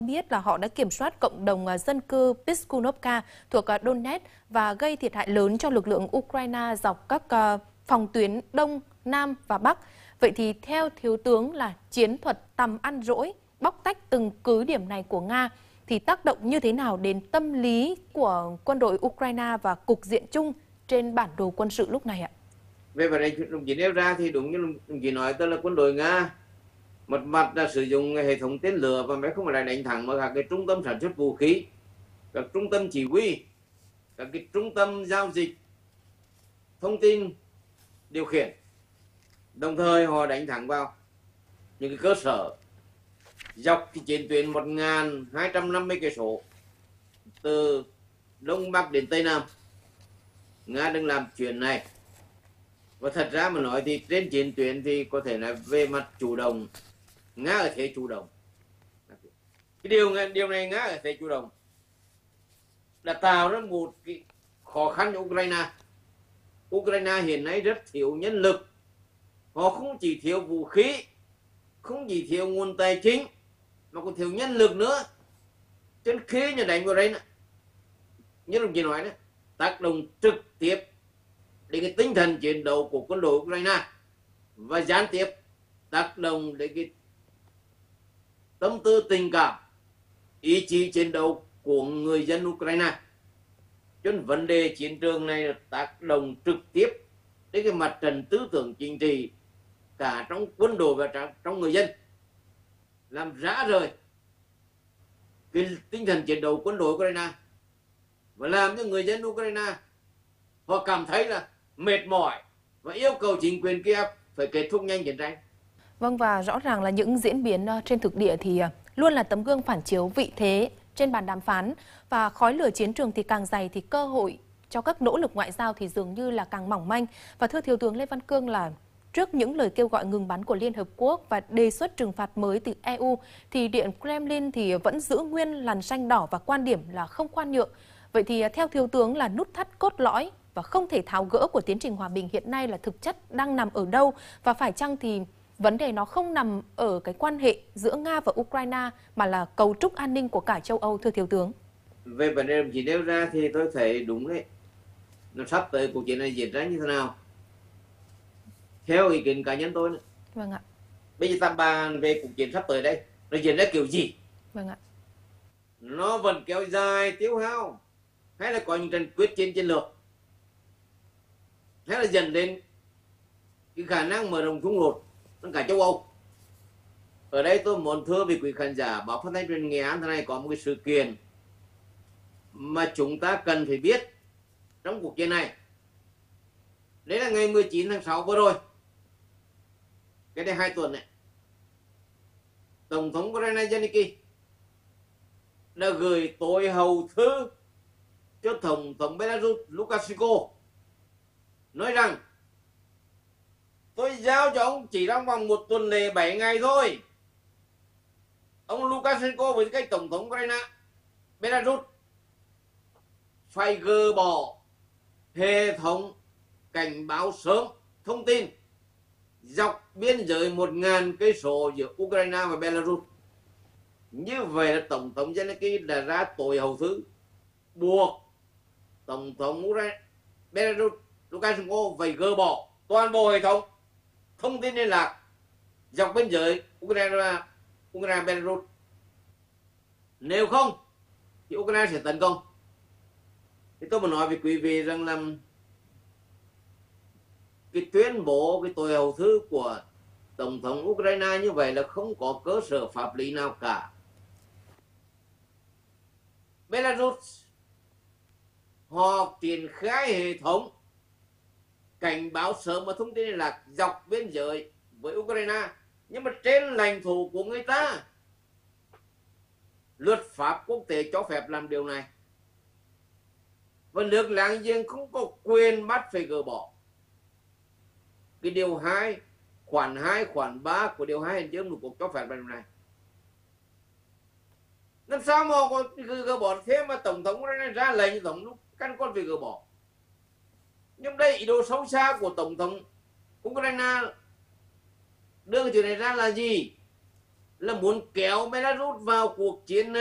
biết là họ đã kiểm soát cộng đồng dân cư Piskunovka thuộc Donetsk và gây thiệt hại lớn cho lực lượng Ukraine dọc các phòng tuyến Đông, Nam và Bắc. Vậy thì theo Thiếu tướng là chiến thuật tầm ăn rỗi, bóc tách từng cứ điểm này của Nga thì tác động như thế nào đến tâm lý của quân đội Ukraine và cục diện chung trên bản đồ quân sự lúc này ạ? Về vấn đề đồng chí nêu ra thì đúng như đồng chí nói, tức là quân đội Nga một mặt là sử dụng hệ thống tên lửa và máy không phải là đánh thẳng mà các cái trung tâm sản xuất vũ khí, các trung tâm chỉ huy, các cái trung tâm giao dịch, thông tin, điều khiển. Đồng thời họ đánh thẳng vào những cái cơ sở dọc cái chiến tuyến 1.250 cây số từ Đông Bắc đến Tây Nam. Nga đang làm chuyện này. Và thật ra mà nói thì trên chiến tuyến thì có thể là về mặt chủ động, Nga ở thế chủ động. Cái điều này Nga ở thế chủ động đã tạo ra một cái khó khăn cho Ukraine. Ukraine hiện nay rất thiếu nhân lực. Họ không chỉ thiếu vũ khí, không chỉ thiếu nguồn tài chính, mà còn thiếu nhân lực nữa. Cho nên khi nhà đánh vào đây, như đồng chí nói, tác động trực tiếp đến cái tinh thần chiến đấu của quân đội Ukraine và gián tiếp tác động đến cái tâm tư tình cảm, ý chí chiến đấu của người dân Ukraine. Cho nên vấn đề chiến trường này là tác động trực tiếp đến cái mặt trận tư tưởng chính trị cả trong quân đội và trong người dân, làm rã rời cái tinh thần chiến đấu quân đội Ukraine và làm cho người dân Ukraine họ cảm thấy là mệt mỏi và yêu cầu chính quyền Kiev phải kết thúc nhanh chiến tranh. Vâng, và rõ ràng là những diễn biến trên thực địa thì luôn là tấm gương phản chiếu vị thế trên bàn đàm phán, và khói lửa chiến trường thì càng dày thì cơ hội cho các nỗ lực ngoại giao thì dường như là càng mỏng manh. Và thưa Thiếu tướng Lê Văn Cương, là trước những lời kêu gọi ngừng bắn của Liên Hợp Quốc và đề xuất trừng phạt mới từ EU thì Điện Kremlin thì vẫn giữ nguyên làn ranh đỏ và quan điểm là không khoan nhượng. Vậy thì theo Thiếu tướng là nút thắt cốt lõi và không thể tháo gỡ của tiến trình hòa bình hiện nay là thực chất đang nằm ở đâu, và phải chăng thì vấn đề nó không nằm ở cái quan hệ giữa Nga và Ukraine mà là cấu trúc an ninh của cả châu Âu, thưa Thiếu tướng? Về vấn đề đồng chí nêu ra thì tôi thấy đúng đấy. Nó sắp tới cuộc chiến này diễn ra như thế nào? Theo ý kiến cá nhân tôi nữa. Vâng ạ. Bây giờ ta bàn về cuộc chiến sắp tới đây, nó diễn ra kiểu gì? Vâng ạ. Nó vẫn kéo dài, tiêu hao, hay là có những trận quyết chiến chiến lược, hay là dần đến cái khả năng mở rộng xung đột trong cả châu Âu. Ở đây tôi muốn thưa với quý khán giả báo phát thanh truyền hình Nghệ An, thế này có một cái sự kiện mà chúng ta cần phải biết trong cuộc chiến này. Đấy là ngày 19 tháng 6 vừa rồi, cái đây 2 tuần này, Tổng thống Ukraine Zelensky đã gửi tối hậu thư cho Tổng thống Belarus Lukashenko, nói rằng tôi giao cho ông chỉ trong vòng 1 tuần lễ 7 ngày thôi. Ông Lukashenko với cái Tổng thống Ukraine Belarus phải gỡ bỏ hệ thống cảnh báo sớm thông tin dọc biên giới 1.000 cây số giữa Ukraine và Belarus. Như vậy là Tổng thống Zelensky đã ra tối hậu thư buộc Tổng thống Belarus Lukashenko phải gỡ bỏ toàn bộ hệ thống thông tin liên lạc dọc biên giới Ukraine Belarus. Nếu không thì Ukraine sẽ tấn công. Thì tôi muốn nói với quý vị rằng là cái tuyên bố, cái tối hậu thư của Tổng thống Ukraine như vậy là không có cơ sở pháp lý nào cả. Belarus họ triển khai hệ thống cảnh báo sớm và thông tin liên lạc dọc biên giới với Ukraine, nhưng mà trên lãnh thổ của người ta. Luật pháp quốc tế cho phép làm điều này, và nước láng giềng không có quyền bắt phải gỡ bỏ. Cái điều 2, khoản 2, khoản 3 của điều 2 Hiến chương Lục Quốc cho phép làm điều này. Làm sao mà có gỡ bỏ thế mà Tổng thống ra lệnh Tổng thống căn con phải gỡ bỏ? Nhưng đây ý đồ sâu xa của Tổng thống Ukraine đưa cái chuyện này ra là gì? là muốn kéo Belarus vào cuộc chiến